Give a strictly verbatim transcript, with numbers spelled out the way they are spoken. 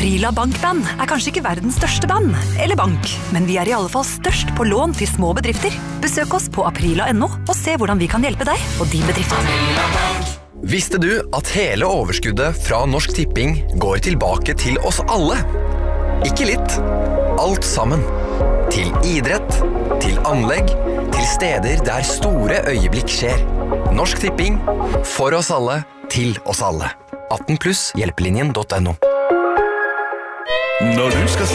Aprila Bankband er kanskje ikke verdens største band, eller bank, men vi er i alle fall størst på lån til små bedrifter. Besøk oss på aprila punktum no og se hvordan vi kan hjelpe deg og din bedrift. Visste du at hele overskuddet fra Norsk Tipping går tilbake til oss alle? Ikke litt, alt sammen. Til idrett, til anlegg, til steder der store øyeblikk skjer. Norsk Tipping, for oss alle, til oss alle. atten pluss hjelpelinjen punktum no. Når du skal